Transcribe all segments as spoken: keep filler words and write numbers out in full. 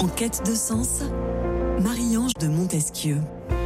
En quête de sens, Marie-Ange de Montesquieu.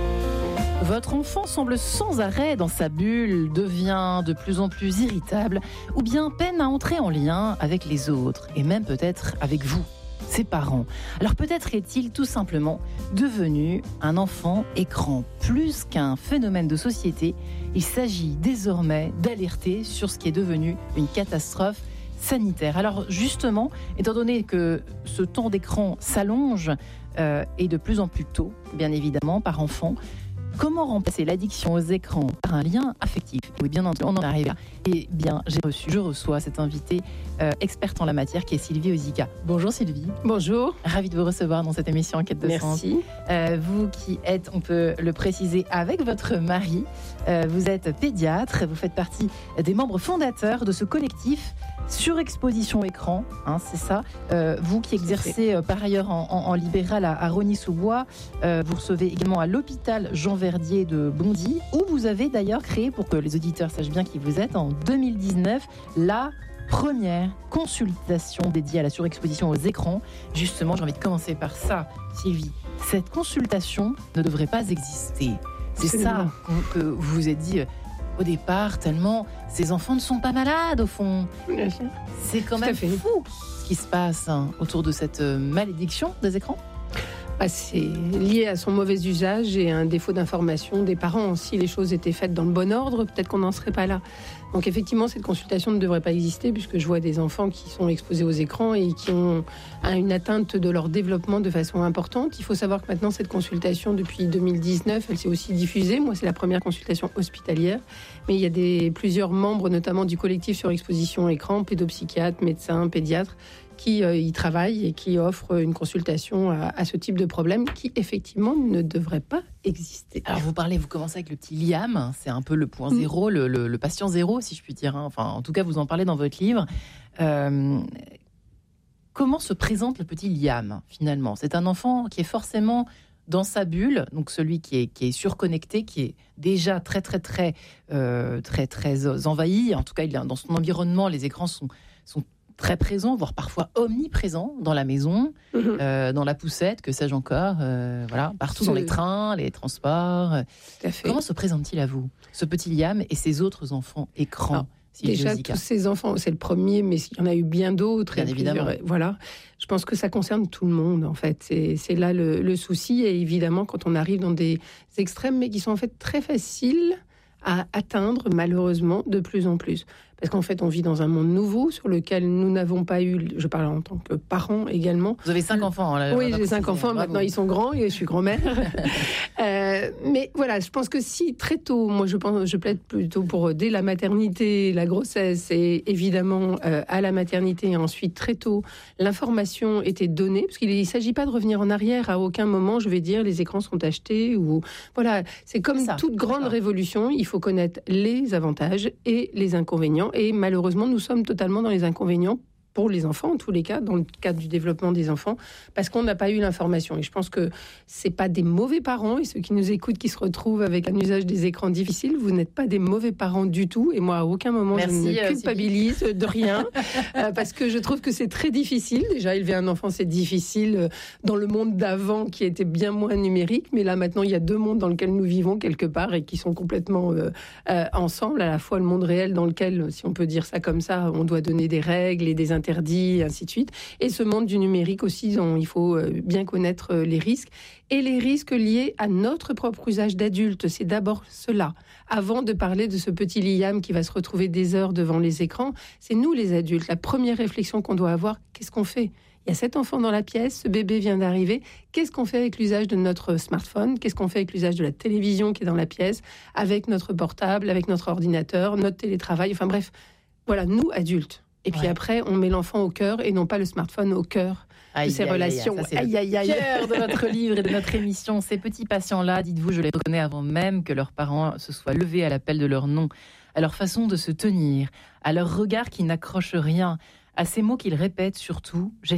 Votre enfant semble sans arrêt dans sa bulle, devient de plus en plus irritable ou bien peine à entrer en lien avec les autres et même peut-être avec vous, ses parents. Alors peut-être est-il tout simplement devenu un enfant écran. Plus qu'un phénomène de société, il s'agit désormais d'alerter sur ce qui est devenu une catastrophe sanitaire. Alors justement, étant donné que ce temps d'écran s'allonge euh, et de plus en plus tôt, bien évidemment, par enfant, comment remplacer l'addiction aux écrans par un lien affectif? Oui, bien entendu, on en arrive là. Et bien, j'ai reçu, je reçois cette invitée euh, experte en la matière qui est Sylvie Ozika. Bonjour Sylvie. Bonjour. Ravie de vous recevoir dans cette émission Enquête de Sens. Merci. Euh, vous qui êtes, on peut le préciser, avec votre mari, euh, vous êtes pédiatre, vous faites partie des membres fondateurs de ce collectif Surexposition écran, hein, c'est ça. Euh, vous qui exercez euh, par ailleurs en, en, en libéral à, à Rosny-sous-Bois, euh, vous recevez également à l'hôpital Jean Verdier de Bondy, où vous avez d'ailleurs créé, pour que les auditeurs sachent bien qui vous êtes, en deux mille dix-neuf, la première consultation dédiée à la surexposition aux écrans. Justement, j'ai envie de commencer par ça, Sylvie. Cette consultation ne devrait pas exister. C'est Absolument. ça que vous vous êtes dit au départ, tellement ces enfants ne sont pas malades au fond. C'est quand même fou ce qui se passe hein, autour de cette malédiction des écrans. Bah, c'est lié à son mauvais usage et à un défaut d'information des parents. Si les choses étaient faites dans le bon ordre, peut-être qu'on n'en serait pas là. Donc effectivement, cette consultation ne devrait pas exister puisque je vois des enfants qui sont exposés aux écrans et qui ont une atteinte de leur développement de façon importante. Il faut savoir que maintenant, cette consultation, depuis deux mille dix-neuf, elle s'est aussi diffusée. Moi, c'est la première consultation hospitalière. Mais il y a des, plusieurs membres, notamment du collectif Surexposition écran, pédopsychiatres, médecins, pédiatres, qui euh, y travaillent et qui offrent une consultation à, à ce type de problème qui, effectivement, ne devrait pas exister. Alors, vous parlez, vous commencez avec le petit Liam, c'est un peu le point zéro, mmh. le, le, le patient zéro, si je puis dire. Hein. Enfin, en tout cas, vous en parlez dans votre livre. Euh, comment se présente le petit Liam, finalement? C'est un enfant qui est forcément dans sa bulle, donc celui qui est, qui est surconnecté, qui est déjà très, très, très, euh, très, très envahi. En tout cas, il est dans son environnement, les écrans sont, sont très présent, voire parfois omniprésent dans la maison, mmh. euh, dans la poussette, que sais-je encore, euh, voilà, partout Ce... dans les trains, les transports. Comment se présente-t-il à vous, ce petit Liam et ses autres enfants écrans? Alors, déjà, tous ces enfants, c'est le premier, mais il y en a eu bien d'autres. Bien évidemment. Voilà. Je pense que ça concerne tout le monde, en fait. C'est, c'est là le, le souci. Et évidemment, quand on arrive dans des extrêmes, mais qui sont en fait très faciles à atteindre, malheureusement, de plus en plus. Parce qu'en fait, on vit dans un monde nouveau sur lequel nous n'avons pas eu, je parle en tant que parent également. Vous avez cinq enfants. Là, oui, j'ai cinq enfants. Bravo. Maintenant, ils sont grands et je suis grand-mère. euh, mais voilà, je pense que si très tôt, moi je pense, je plaide plutôt pour dès la maternité, la grossesse et évidemment euh, à la maternité et ensuite très tôt, l'information était donnée. Parce qu'il ne s'agit pas de revenir en arrière à aucun moment, je vais dire, les écrans sont achetés ou voilà. C'est comme ça, toute grande ça. révolution, il faut connaître les avantages et les inconvénients. Et malheureusement, nous sommes totalement dans les inconvénients pour les enfants, en tous les cas, dans le cadre du développement des enfants, parce qu'on n'a pas eu l'information. Et je pense que c'est pas des mauvais parents, et ceux qui nous écoutent, qui se retrouvent avec un usage des écrans difficile, vous n'êtes pas des mauvais parents du tout. Et moi, à aucun moment, Merci, je ne culpabilise euh, de rien, euh, parce que je trouve que c'est très difficile. Déjà, élever un enfant, c'est difficile euh, dans le monde d'avant, qui était bien moins numérique. Mais là, maintenant, il y a deux mondes dans lesquels nous vivons, quelque part, et qui sont complètement euh, euh, ensemble. À la fois le monde réel, dans lequel, si on peut dire ça comme ça, on doit donner des règles et des interdits, et ainsi de suite. Et ce monde du numérique aussi, dont il faut bien connaître les risques. Et les risques liés à notre propre usage d'adulte, c'est d'abord cela. Avant de parler de ce petit Liam qui va se retrouver des heures devant les écrans, c'est nous les adultes. La première réflexion qu'on doit avoir, qu'est-ce qu'on fait ? Il y a cet enfant dans la pièce, ce bébé vient d'arriver. Qu'est-ce qu'on fait avec l'usage de notre smartphone ? Qu'est-ce qu'on fait avec l'usage de la télévision qui est dans la pièce ? Avec notre portable, avec notre ordinateur, notre télétravail, enfin bref. Voilà, nous adultes. Et puis ouais. après, on met l'enfant au cœur et non pas le smartphone au cœur aïe, de ses aïe, relations. Aïe, ça, c'est aïe, aïe, aïe. Le cœur de notre livre et de notre émission. Ces petits patients-là, dites-vous, je les reconnais avant même que leurs parents se soient levés à l'appel de leur nom, à leur façon de se tenir, à leur regard qui n'accroche rien, à ces mots qu'ils répètent surtout. J'ai